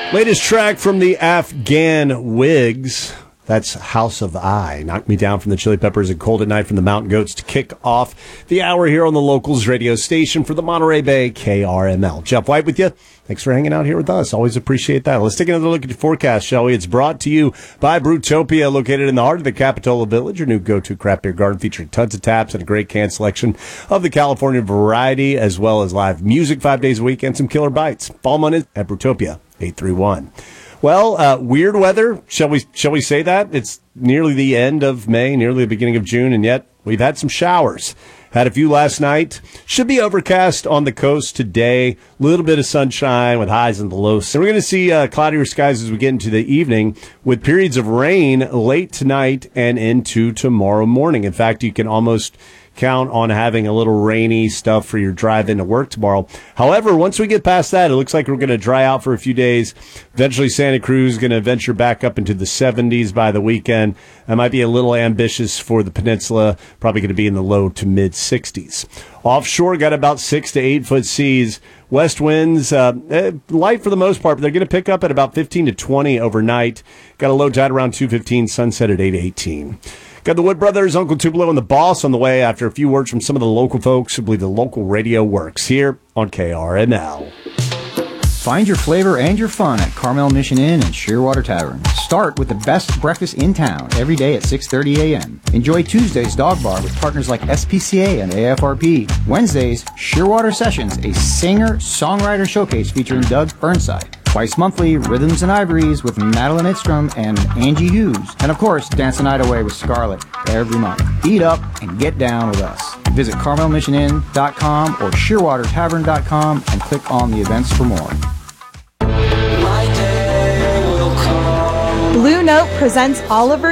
Latest track from the Afghan Wigs. That's House of I. Knock Me Down from the Chili Peppers and Cold at Night from the Mountain Goats to kick off the hour here on the Locals radio station for the Monterey Bay KRML. Jeff White with you. Thanks for hanging out here with us. Always appreciate that. Let's take another look at your forecast, shall we? It's brought to you by Brewtopia, located in the heart of the Capitola Village, your new go-to craft beer garden featuring tons of taps and a great can selection of the California variety, as well as live music 5 days a week and some killer bites. Follow them on it at Brewtopia 831. Well, weird weather, shall we say that? It's nearly the end of May, nearly the beginning of June, and yet we've had some showers. Had a few last night. Should be overcast on the coast today. A little bit of sunshine with highs in the lows. So we're going to see cloudier skies as we get into the evening with periods of rain late tonight and into tomorrow morning. In fact, you can almost count on having a little rainy stuff for your drive into work tomorrow. However, once we get past that, it looks like we're going to dry out for a few days. Eventually, Santa Cruz is going to venture back up into the 70s by the weekend. That might be a little ambitious for the peninsula, probably going to be in the low to mid 60s. Offshore, got about 6 to 8 foot seas. West winds, light for the most part, but they're going to pick up at about 15 to 20 overnight. Got a low tide around 2:15, sunset at 8:18. Got the Wood Brothers, Uncle Tupelo, and the Boss on the way after a few words from some of the local folks who believe the local radio works here on KRML. Find your flavor and your fun at Carmel Mission Inn and Shearwater Tavern. Start with the best breakfast in town every day at 6:30 a.m. Enjoy Tuesday's Dog Bar with partners like SPCA and AFRP. Wednesdays, Shearwater Sessions, a singer-songwriter showcase featuring Doug Burnside. Twice monthly, Rhythms and Ivories with Madeline Idstrom and Angie Hughes. And of course, Dance the Night Away with Scarlett every month. Eat up and get down with us. Visit CarmelMissionInn.com or ShearwaterTavern.com and click on the events for more. Blue Note presents Oliver